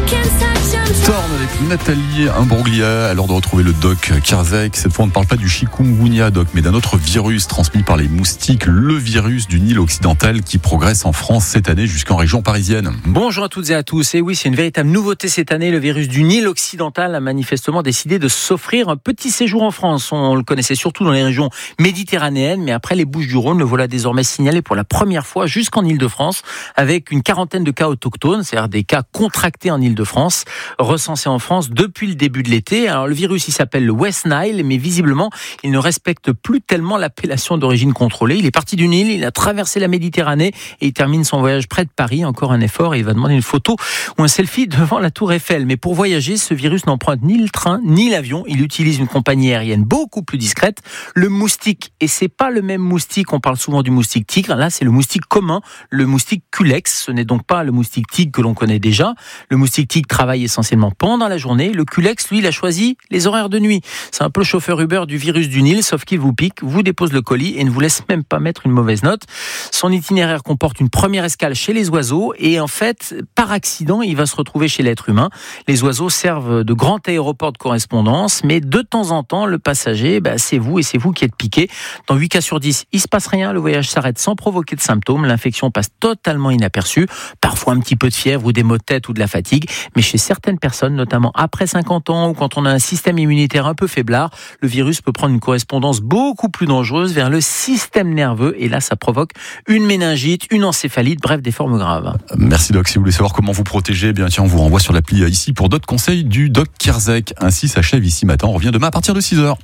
Torn avec Nathalie Imbruglia, à l'heure de retrouver le doc Kierzek. Cette fois, on ne parle pas du chikungunya, doc, mais d'un autre virus transmis par les moustiques, le virus du Nil occidental qui progresse en France cette année jusqu'en région parisienne. Bonjour à toutes et à tous. Et oui, c'est une véritable nouveauté cette année. Le virus du Nil occidental a manifestement décidé de s'offrir un petit séjour en France. On le connaissait surtout dans les régions méditerranéennes, mais après les Bouches-du-Rhône, le voilà désormais signalé pour la première fois jusqu'en Île-de-France, avec une quarantaine de cas autochtones, c'est-à-dire des cas contractés en Île-de-France, recensés en France depuis le début de l'été. Alors le virus, il s'appelle le West Nile, mais visiblement, il ne respecte plus tellement l'appellation d'origine contrôlée. Il est parti du Nil, il a traversé la Méditerranée et il termine son voyage près de Paris. Encore un effort et il va demander une photo ou un selfie devant la Tour Eiffel. Mais pour voyager, ce virus n'emprunte ni le train ni l'avion. Il utilise une compagnie aérienne beaucoup plus discrète, le moustique. Et c'est pas le même moustique, on parle souvent du moustique tigre. Là, c'est le moustique commun, le moustique Culex. Ce n'est donc pas le moustique tigre que l'on connaît déjà. Le moustique tigre travaille essentiellement pendant la journée. Le Culex, lui, il a choisi les horaires de nuit. C'est un peu le chauffeur Uber du virus du Nil, sauf qu'il vous pique, vous dépose le colis et ne vous laisse même pas mettre une mauvaise note. Son itinéraire comporte une première escale chez les oiseaux et en fait, par accident, il va se retrouver chez l'être humain. Les oiseaux servent de grand aéroport de correspondance, mais de temps en temps, le passager, c'est vous et c'est vous qui êtes piqué. Dans 8 cas sur 10, il se passe rien, le voyage s'arrête sans provoquer de symptômes, l'infection passe totalement inaperçue, parfois un petit peu de fièvre ou des maux de tête ou de la fatigue, mais chez certaines personnes, notamment après 50 ans ou quand on a un système immunitaire un peu faiblard, le virus peut prendre une correspondance beaucoup plus dangereuse vers le système nerveux et là, ça provoque une méningite, une encéphalite, bref, des formes graves. Merci doc, si vous voulez savoir comment vous protéger, tiens, on vous renvoie sur l'appli ici pour d'autres conseils du doc Kierzek. Ainsi s'achève Ici Matin, on revient demain à partir de 6h.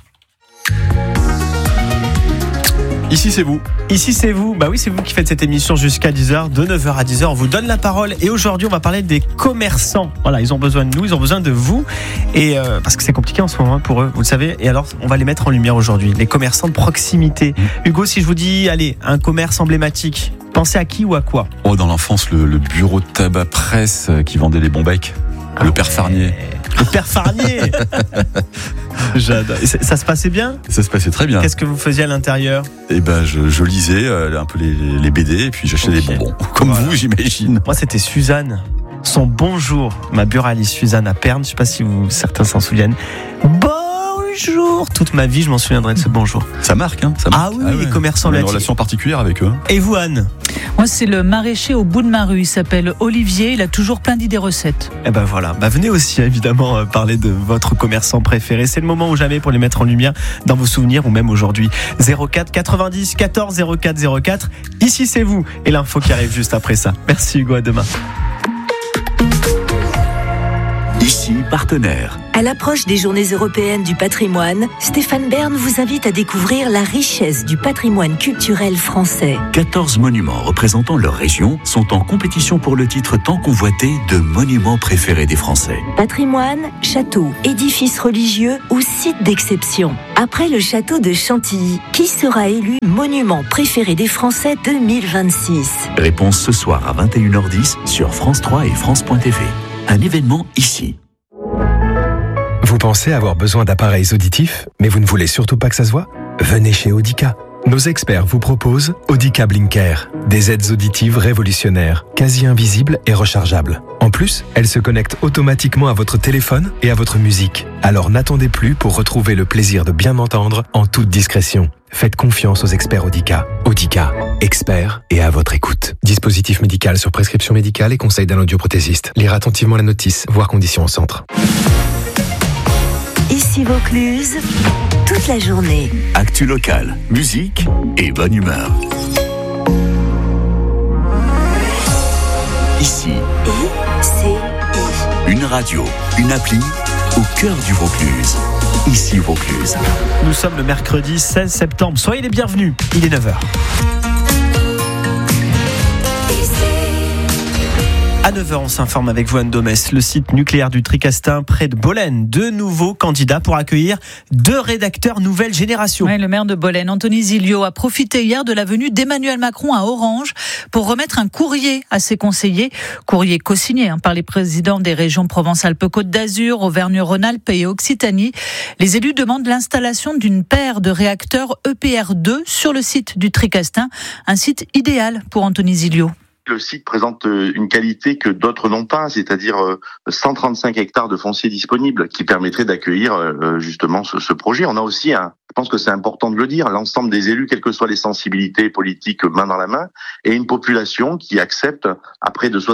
Ici c'est vous. Ici c'est vous. Oui, c'est vous qui faites cette émission jusqu'à 10h, de 9h à 10h. On vous donne la parole et aujourd'hui on va parler des commerçants. Voilà, ils ont besoin de nous, ils ont besoin de vous. Et parce que c'est compliqué en ce moment pour eux, vous le savez. Et alors on va les mettre en lumière aujourd'hui, les commerçants de proximité. Hugo, si je vous dis, allez, un commerce emblématique, pensez à qui ou à quoi ? Dans l'enfance, le bureau de tabac presse qui vendait les bons becs. Le père Farnier. Le père Farnier. J'adore. Ça se passait bien ? Ça se passait très bien. Qu'est-ce que vous faisiez à l'intérieur ? Je lisais un peu les BD et puis j'achetais des bonbons. Comme vous, j'imagine. Moi, c'était Suzanne. Son bonjour, ma buraliste Suzanne à Pernes. Je ne sais pas si certains s'en souviennent. Bonjour. Toute ma vie, je m'en souviendrai de ce bonjour. Ça marque, hein, ça marque. Ah oui, les commerçants. On a une relation particulière avec eux. Et vous, Anne ? Moi, c'est le maraîcher au bout de ma rue. Il s'appelle Olivier. Il a toujours plein d'idées recettes. Voilà. Venez aussi, évidemment, parler de votre commerçant préféré. C'est le moment ou jamais pour les mettre en lumière dans vos souvenirs ou même aujourd'hui. 04 90 14 04 04. Ici, c'est vous. Et l'info qui arrive juste après ça. Merci, Hugo. À demain. Ici, partenaire. À l'approche des Journées européennes du patrimoine, Stéphane Bern vous invite à découvrir la richesse du patrimoine culturel français. 14 monuments représentant leur région sont en compétition pour le titre tant convoité de monuments préférés des Français. Patrimoine, châteaux, édifices religieux ou sites d'exception. Après le château de Chantilly, qui sera élu monument préféré des Français 2026 ? Réponse ce soir à 21h10 sur France 3 et France.tv. Un événement ici. Vous pensez avoir besoin d'appareils auditifs, mais vous ne voulez surtout pas que ça se voit ? Venez chez Audica. Nos experts vous proposent Audica Blinker, des aides auditives révolutionnaires, quasi invisibles et rechargeables. En plus, elles se connectent automatiquement à votre téléphone et à votre musique. Alors n'attendez plus pour retrouver le plaisir de bien entendre en toute discrétion. Faites confiance aux experts Audica. Audica, experts et à votre écoute. Dispositif médical sur prescription médicale et conseil d'un audioprothésiste. Lire attentivement la notice, voir conditions au centre. Ici Vaucluse, toute la journée. Actu locale, musique et bonne humeur. Ici. Une radio, une appli au cœur du Vaucluse. Ici Vaucluse. Nous sommes le mercredi 16 septembre. Soyez les bienvenus. Il est 9h. À 9h, on s'informe avec vous, Anne Domès. Le site nucléaire du Tricastin, près de Bolène. 2 nouveaux candidats pour accueillir 2 rédacteurs nouvelle génération. Ouais, le maire de Bolène, Anthony Zilio, a profité hier de la venue d'Emmanuel Macron à Orange pour remettre un courrier à ses conseillers. Courrier co-signé par les présidents des régions Provence-Alpes-Côte d'Azur, Auvergne-Rhône-Alpes et Occitanie. Les élus demandent l'installation d'une paire de réacteurs EPR2 sur le site du Tricastin. Un site idéal pour Anthony Zilio. Le site présente une qualité que d'autres n'ont pas, c'est-à-dire 135 hectares de foncier disponible qui permettraient d'accueillir justement ce projet. On a aussi, je pense que c'est important de le dire, l'ensemble des élus, quelles que soient les sensibilités politiques, main dans la main, et une population qui accepte à près de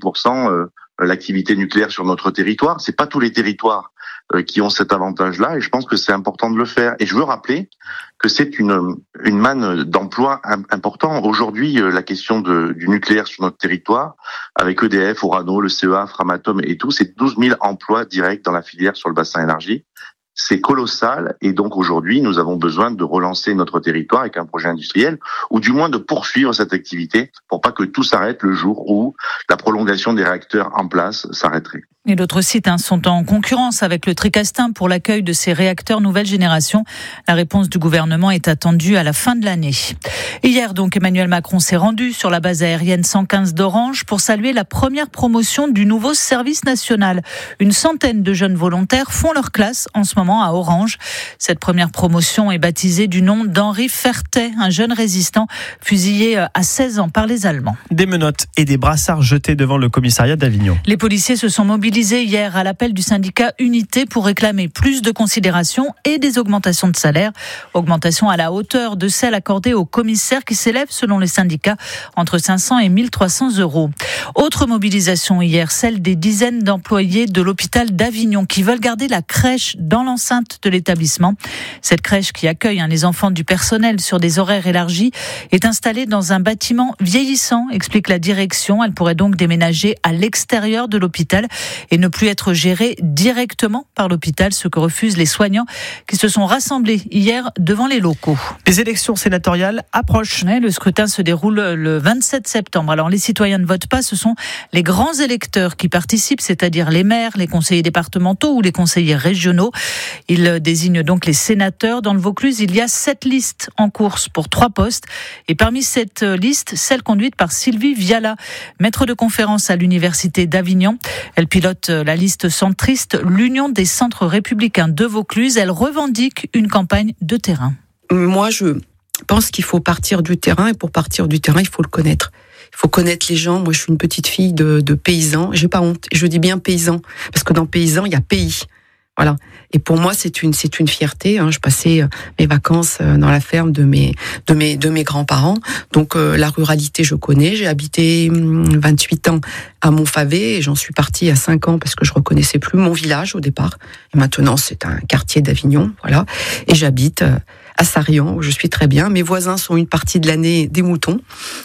70% l'activité nucléaire sur notre territoire. C'est pas tous les territoires qui ont cet avantage-là, et je pense que c'est important de le faire. Et je veux rappeler que c'est une manne d'emplois important. Aujourd'hui, la question du nucléaire sur notre territoire, avec EDF, Orano, le CEA, Framatome et tout, c'est 12 000 emplois directs dans la filière sur le bassin énergie. C'est colossal, et donc aujourd'hui, nous avons besoin de relancer notre territoire avec un projet industriel, ou du moins de poursuivre cette activité pour pas que tout s'arrête le jour où la prolongation des réacteurs en place s'arrêterait. Et d'autres sites sont en concurrence avec le Tricastin pour l'accueil de ces réacteurs nouvelle génération. La réponse du gouvernement est attendue à la fin de l'année. Hier, donc, Emmanuel Macron s'est rendu sur la base aérienne 115 d'Orange pour saluer la première promotion du nouveau service national. Une centaine de jeunes volontaires font leur classe en ce moment à Orange. Cette première promotion est baptisée du nom d'Henri Fertet, un jeune résistant fusillé à 16 ans par les Allemands. Des menottes et des brassards jetés devant le commissariat d'Avignon. Les policiers se sont mobilisés hier à l'appel du syndicat Unité pour réclamer plus de considération et des augmentations de salaire. Augmentation à la hauteur de celle accordée aux commissaires qui s'élève, selon les syndicats, entre 500 et 1300 euros. Autre mobilisation hier, celle des dizaines d'employés de l'hôpital d'Avignon qui veulent garder la crèche dans l'enceinte de l'établissement. Cette crèche qui accueille les enfants du personnel sur des horaires élargis est installée dans un bâtiment vieillissant, explique la direction. Elle pourrait donc déménager à l'extérieur de l'hôpital et ne plus être gérée directement par l'hôpital, ce que refusent les soignants qui se sont rassemblés hier devant les locaux. Les élections sénatoriales approchent. Ouais, le scrutin se déroule le 27 septembre. Alors les citoyens ne votent pas, ce sont les grands électeurs qui participent, c'est-à-dire les maires, les conseillers départementaux ou les conseillers régionaux. Ils désignent donc les sénateurs. Dans le Vaucluse, il y a 7 listes en course pour 3 postes. Et parmi cette liste, celle conduite par Sylvie Viala, maître de conférence à l'université d'Avignon. Elle pilote la liste centriste, l'Union des centres républicains de Vaucluse. Elle revendique une campagne de terrain. Moi, je pense qu'il faut partir du terrain, et pour partir du terrain, il faut le connaître. Il faut connaître les gens. Moi, je suis une petite fille de paysans. J'ai pas honte. Je dis bien paysan, parce que dans paysan, il y a pays. Voilà. Et pour moi, c'est une fierté. Je passais mes vacances dans la ferme de mes grands-parents. Donc la ruralité, je connais. J'ai habité 28 ans à Montfavet et j'en suis partie à 5 ans parce que je reconnaissais plus mon village au départ. Et maintenant, c'est un quartier d'Avignon, voilà. Et j'habite à Sarrian, où je suis très bien. Mes voisins sont une partie de l'année des moutons.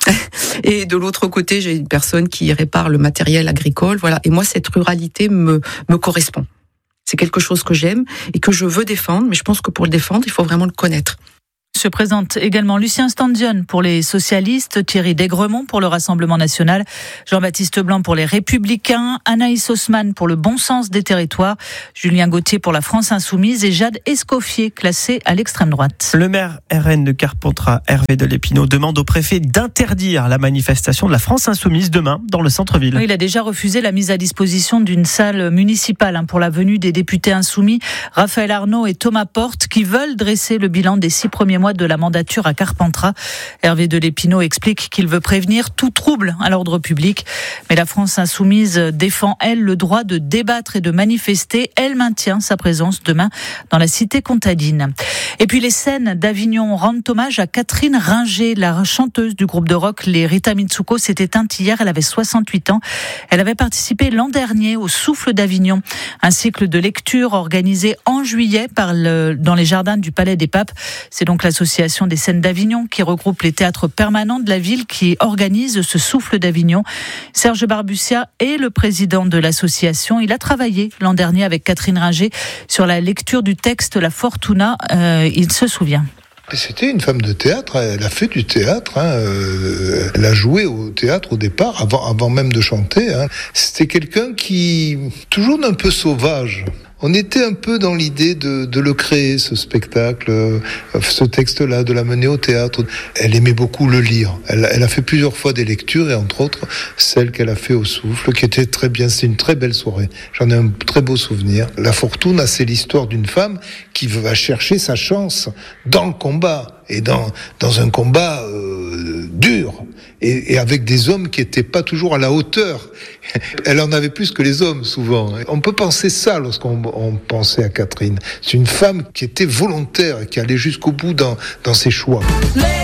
Et de l'autre côté, j'ai une personne qui répare le matériel agricole, voilà. Et moi, cette ruralité me correspond. C'est quelque chose que j'aime et que je veux défendre, mais je pense que pour le défendre, il faut vraiment le connaître. Se présente également Lucien Standion pour les socialistes, Thierry Daigremont pour le Rassemblement national, Jean-Baptiste Blanc pour les Républicains, Anaïs Haussmann pour le bon sens des territoires, Julien Gauthier pour la France insoumise et Jade Escoffier classé à l'extrême droite. Le maire RN de Carpentras, Hervé de Lépinot, demande au préfet d'interdire la manifestation de la France insoumise demain dans le centre-ville. Oui, il a déjà refusé la mise à disposition d'une salle municipale pour la venue des députés insoumis Raphaël Arnaud et Thomas Porte qui veulent dresser le bilan des 6 premiers mois de la mandature à Carpentras. Hervé de Lépinot explique qu'il veut prévenir tout trouble à l'ordre public. Mais la France insoumise défend, elle, le droit de débattre et de manifester. Elle maintient sa présence demain dans la cité comtadine. Et puis les scènes d'Avignon rendent hommage à Catherine Ringer, la chanteuse du groupe de rock Les Rita Mitsuko s'est éteinte hier. Elle avait 68 ans. Elle avait participé l'an dernier au Souffle d'Avignon, un cycle de lecture organisé en juillet dans les jardins du Palais des Papes. C'est donc l'association des scènes d'Avignon qui regroupe les théâtres permanents de la ville qui organise ce Souffle d'Avignon. Serge Barbucia est le président de l'association. Il a travaillé l'an dernier avec Catherine Ringer sur la lecture du texte La Fortuna. Il se souvient. C'était une femme de théâtre, elle a fait du théâtre, elle a joué au théâtre au départ, avant même de chanter. C'était quelqu'un qui, toujours un peu sauvage. On était un peu dans l'idée de le créer, ce spectacle, ce texte-là, de la mener au théâtre. Elle aimait beaucoup le lire. Elle a fait plusieurs fois des lectures, et entre autres, celle qu'elle a fait au Souffle, qui était très bien. C'est une très belle soirée. J'en ai un très beau souvenir. La Fortuna, c'est l'histoire d'une femme qui va chercher sa chance dans le combat. Et dans un combat dure, et avec des hommes qui n'étaient pas toujours à la hauteur. Elle en avait plus que les hommes, souvent. On peut penser ça lorsqu'on pensait à Catherine. C'est une femme qui était volontaire, qui allait jusqu'au bout dans ses choix.